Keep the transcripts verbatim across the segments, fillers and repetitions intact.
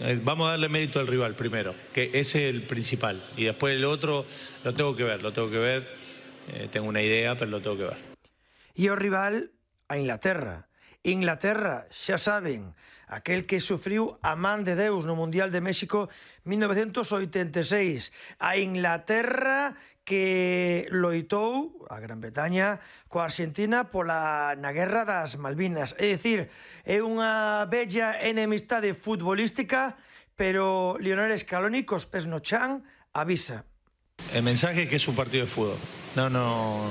Eh, vamos a darle mérito al rival primero, que ese es el principal. Y después el otro lo tengo que ver, lo tengo que ver. Eh, tengo una idea, pero lo tengo que ver. E o rival, a Inglaterra. Inglaterra, xa saben, aquel que sufriu a man de Deus no Mundial de México mil novecientos oitenta e seis. A Inglaterra que loitou, a Gran Bretaña, coa Argentina pola na Guerra das Malvinas. É dicir, é unha bella enemistade futbolística, pero Lionel Scaloni, cos pés no chan, avisa. El mensaje es que es un partido de fútbol. No, no,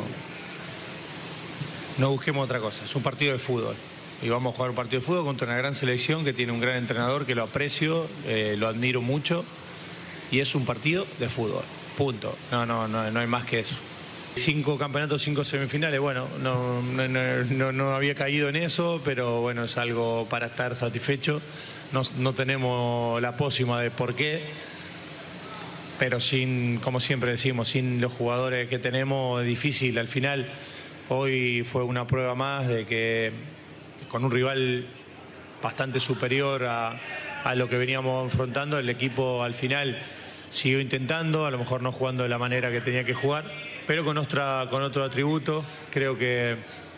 no busquemos otra cosa. Es un partido de fútbol. Y vamos a jugar un partido de fútbol contra una gran selección que tiene un gran entrenador que lo aprecio, eh, lo admiro mucho. Y es un partido de fútbol. Punto. No, no, no, no hay más que eso. Cinco campeonatos, cinco semifinales. Bueno, no, no, no, no había caído en eso, pero bueno, es algo para estar satisfecho. No, no tenemos la pócima de por qué. Pero sin, como siempre decimos, sin los jugadores que tenemos es difícil. Al final, hoy fue una prueba más de que con un rival bastante superior a, a lo que veníamos enfrentando, el equipo al final siguió intentando, a lo mejor no jugando de la manera que tenía que jugar, pero con, otra, con otro atributo. Creo que,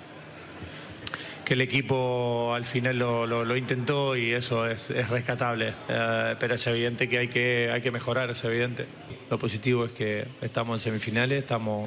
que el equipo al final lo, lo, lo intentó y eso es, es rescatable, eh, pero es evidente que hay, que hay que mejorar, es evidente. Lo positivo es que estamos en semifinales, estamos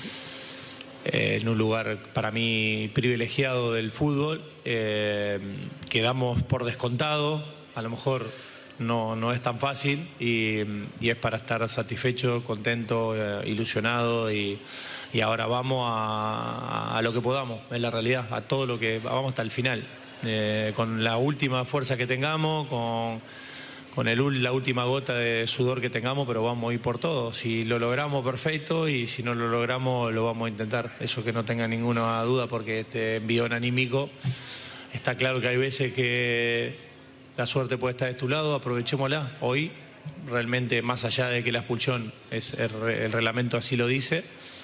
eh, en un lugar para mí privilegiado del fútbol, eh, quedamos por descontado, a lo mejor no, no es tan fácil y, y es para estar satisfecho, contento, eh, ilusionado y, y ahora vamos a, a lo que podamos, en la realidad, a todo lo que vamos hasta el final, eh, con la última fuerza que tengamos, con, con el, la última gota de sudor que tengamos, pero vamos a ir por todo. Si lo logramos, perfecto, y si no lo logramos, lo vamos a intentar. Eso que no tenga ninguna duda, porque este envión anímico, está claro que hay veces que la suerte puede estar de tu lado, aprovechémosla. Hoy, realmente, más allá de que la expulsión, es el, el reglamento así lo dice,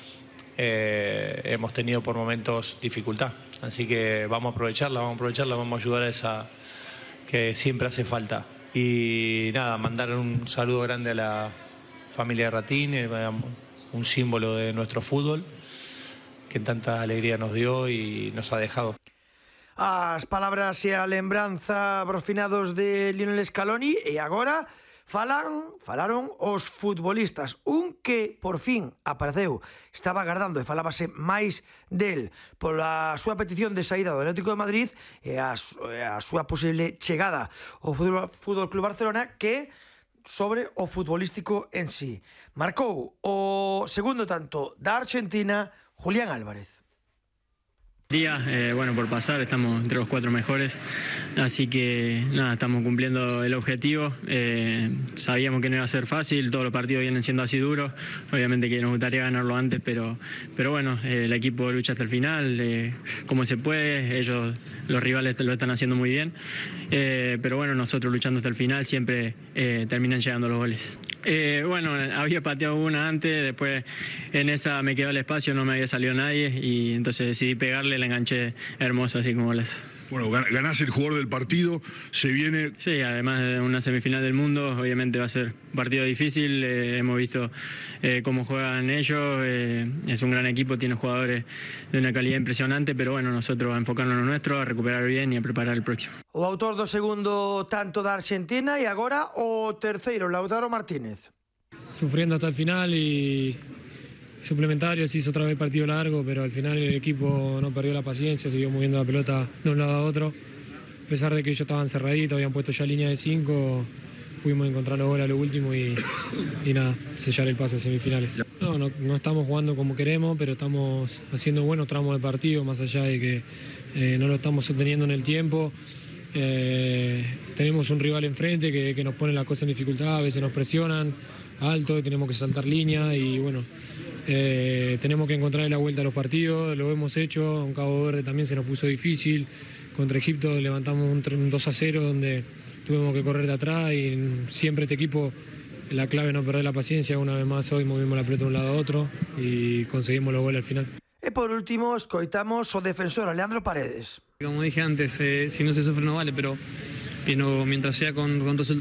eh, hemos tenido por momentos dificultad. Así que vamos a aprovecharla, vamos a aprovecharla, vamos a ayudar a esa que siempre hace falta. Y nada, mandar un saludo grande a la familia de Ratín, un símbolo de nuestro fútbol, que tanta alegría nos dio y nos ha dejado. As palabras e a lembranza pros finados de Lionel Scaloni. E agora falan, falaron os futbolistas. Un que por fin apareceu, estaba agardando e falábase máis del pola súa petición de saída do Atlético de Madrid e a, a súa posible chegada ao Fútbol Club Barcelona, que sobre o futbolístico en sí. Marcou o segundo tanto da Argentina Julián Álvarez. Día, eh, bueno, por pasar, estamos entre los cuatro mejores, así que nada, estamos cumpliendo el objetivo. Eh, sabíamos que no iba a ser fácil, todos los partidos vienen siendo así duros, obviamente que nos gustaría ganarlo antes, pero, pero bueno, eh, el equipo lucha hasta el final, eh, como se puede, ellos, los rivales lo están haciendo muy bien, eh, pero bueno, nosotros luchando hasta el final siempre eh, terminan llegando los goles. Eh, bueno, había pateado una antes, después en esa me quedó el espacio, no me había salido nadie y entonces decidí pegarle, la enganché hermoso, así como las... Bueno, ganás el jugador del partido, se viene... Sí, además de una semifinal del mundo, obviamente va a ser un partido difícil, eh, hemos visto eh, cómo juegan ellos, eh, es un gran equipo, tiene jugadores de una calidad impresionante, pero bueno, nosotros a enfocarnos en lo nuestro, a recuperar bien y a preparar el próximo. O autor do segundo tanto da Argentina e agora o terceiro, Lautaro Martínez. Sufriendo hasta el final y... suplementarios, hizo otra vez partido largo, pero al final el equipo no perdió la paciencia, siguió moviendo la pelota de un lado a otro. A pesar de que ellos estaban cerraditos, habían puesto ya línea de cinco, pudimos encontrar los goles a lo último y, y nada, sellar el pase a semifinales. No, no, no estamos jugando como queremos, pero estamos haciendo buenos tramos de partido, más allá de que eh, no lo estamos sosteniendo en el tiempo. Eh, tenemos un rival enfrente que, que nos pone la cosa en dificultad, a veces nos presionan alto y tenemos que saltar línea y bueno, eh, tenemos que encontrar la vuelta a los partidos, lo hemos hecho, en Cabo Verde también se nos puso difícil, contra Egipto levantamos un dos a cero donde tuvimos que correr de atrás y siempre este equipo, la clave es no perder la paciencia, una vez más hoy movimos la pelota de un lado a otro y conseguimos los goles al final. E por último, escoitamos o defensor Leandro Paredes. Como dije antes, eh, si no se sufre no vale, pero, pero mientras sea con, con resultados